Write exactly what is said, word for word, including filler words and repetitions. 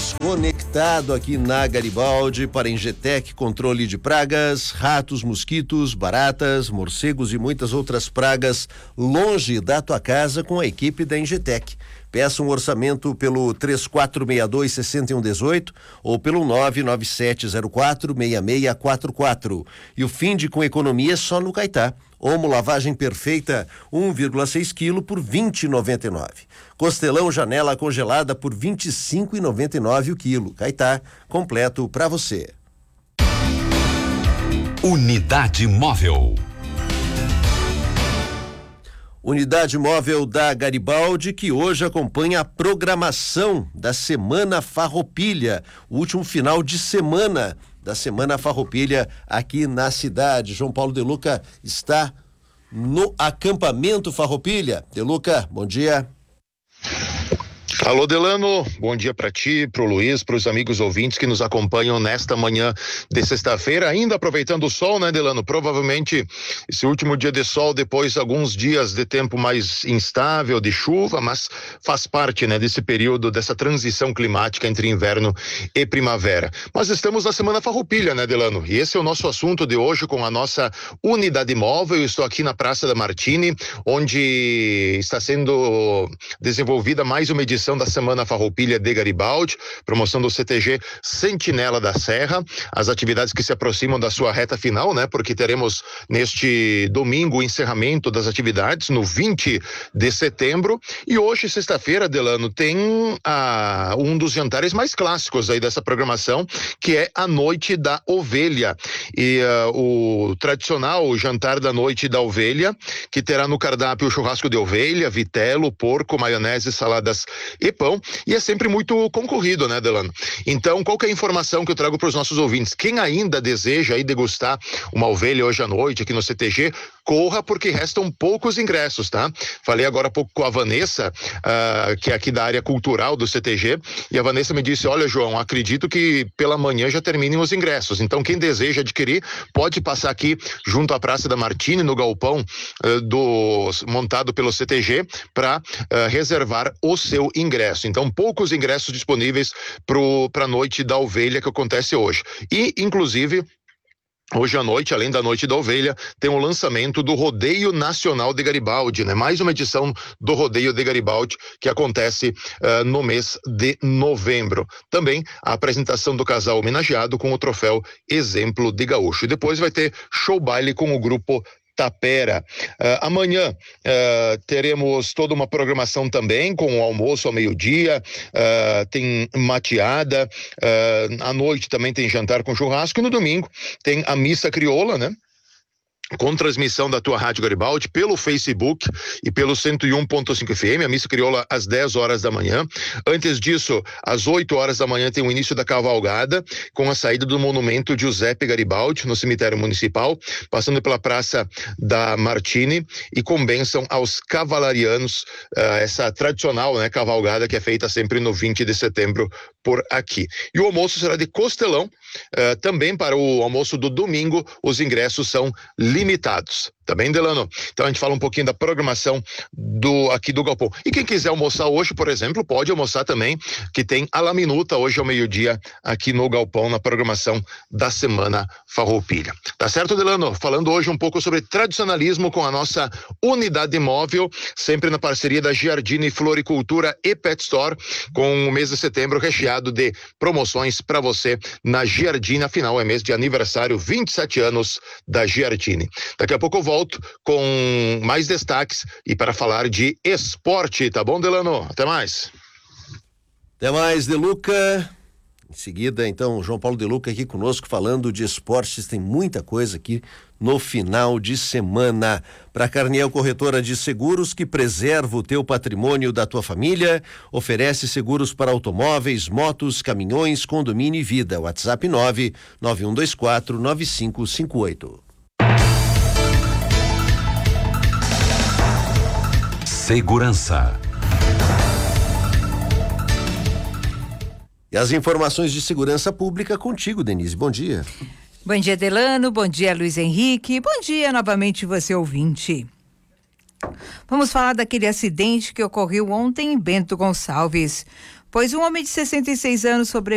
Luiz, conectado aqui na Garibaldi para Ingetec, controle de pragas, ratos, mosquitos, baratas, morcegos e muitas outras pragas longe da tua casa com a equipe da Ingetec. Peça um orçamento pelo três quatro seis dois, seis um um oito ou pelo nove nove sete zero quatro, seis seis quatro quatro. E o fim de com economia só no Caetá. Omo lavagem perfeita, um vírgula seis quilo por vinte e noventa e nove. Costelão janela congelada por vinte e cinco e noventa e nove o quilo. Caetá, completo para você. Unidade Móvel. Unidade Móvel da Garibaldi, que hoje acompanha a programação da Semana Farroupilha, o último final de semana da Semana Farroupilha aqui na cidade. João Paulo De Luca está no acampamento Farroupilha. De Luca, bom dia. Alô, Delano, bom dia para ti, pro Luiz, pros amigos ouvintes que nos acompanham nesta manhã de sexta-feira, ainda aproveitando o sol, né, Delano? Provavelmente esse último dia de sol, depois alguns dias de tempo mais instável, de chuva, mas faz parte, né, desse período, dessa transição climática entre inverno e primavera. Mas estamos na Semana Farroupilha, né, Delano? E esse é o nosso assunto de hoje com a nossa unidade móvel. Eu estou aqui na Praça da Martini, onde está sendo desenvolvida mais uma edição da Semana Farroupilha de Garibaldi, promoção do C T G Sentinela da Serra, as atividades que se aproximam da sua reta final, né? Porque teremos neste domingo o encerramento das atividades no vinte de setembro, e hoje, sexta-feira, Delano, tem ah, um dos jantares mais clássicos aí dessa programação, que é a Noite da Ovelha, e ah, o tradicional jantar da Noite da Ovelha, que terá no cardápio o churrasco de ovelha, vitelo, porco, maionese, saladas e pão, e é sempre muito concorrido, né, Delano? Então, qual que é a informação que eu trago para os nossos ouvintes? Quem ainda deseja aí degustar uma ovelha hoje à noite aqui no C T G, corra, porque restam poucos ingressos, tá? Falei agora há pouco com a Vanessa, uh, que é aqui da área cultural do C T G, e a Vanessa me disse, olha, João, acredito que pela manhã já terminem os ingressos, então quem deseja adquirir, pode passar aqui junto à Praça da Martini, no galpão uh, do, montado pelo C T G, para uh, reservar o seu ingresso. Então, poucos ingressos disponíveis para a Noite da Ovelha que acontece hoje. E, inclusive, hoje à noite, além da Noite da Ovelha, tem o lançamento do Rodeio Nacional de Garibaldi, né? Mais uma edição do Rodeio de Garibaldi que acontece uh, no mês de novembro. Também a apresentação do casal homenageado com o troféu Exemplo de Gaúcho. E depois vai ter show baile com o grupo Tapera. Uh, amanhã uh, teremos toda uma programação também, com o almoço ao meio-dia, uh, tem mateada, uh, à noite também tem jantar com churrasco, e no domingo tem a missa crioula, né? Com transmissão da tua Rádio Garibaldi pelo Facebook e pelo cento e um ponto cinco F M, a missa crioula às dez horas da manhã. Antes disso, às oito horas da manhã tem o início da cavalgada, com a saída do monumento Giuseppe Garibaldi no cemitério municipal, passando pela Praça da Martini, e com bênção aos cavalarianos, uh, essa tradicional, né, cavalgada que é feita sempre no vinte de setembro por aqui. E o almoço será de costelão, uh, também para o almoço do domingo, os ingressos são limitados. Tá bem, Delano? Então a gente fala um pouquinho da programação do, aqui do galpão. E quem quiser almoçar hoje, por exemplo, pode almoçar também, que tem a La Minuta hoje ao meio-dia aqui no galpão, na programação da Semana Farroupilha. Tá certo, Delano? Falando hoje um pouco sobre tradicionalismo com a nossa unidade móvel, sempre na parceria da Giardini Floricultura e Pet Store, com o mês de setembro recheado de promoções para você na Giardini. Afinal, é mês de aniversário, vinte e sete anos da Giardini. Daqui a pouco eu volto com mais destaques e para falar de esporte, tá bom, Delano? Até mais. Até mais, De Luca. Em seguida, então, João Paulo De Luca aqui conosco falando de esportes. Tem muita coisa aqui no final de semana. Para Carniel Corretora de Seguros, que preserva o teu patrimônio da tua família, oferece seguros para automóveis, motos, caminhões, condomínio e vida. WhatsApp nove nove um dois quatro nove cinco cinco oito. Segurança. E as informações de segurança pública contigo, Denise. Bom dia. Bom dia, Delano. Bom dia, Luiz Henrique. Bom dia novamente você, ouvinte. Vamos falar daquele acidente que ocorreu ontem em Bento Gonçalves. pois um homem de sessenta e seis anos sobreviveu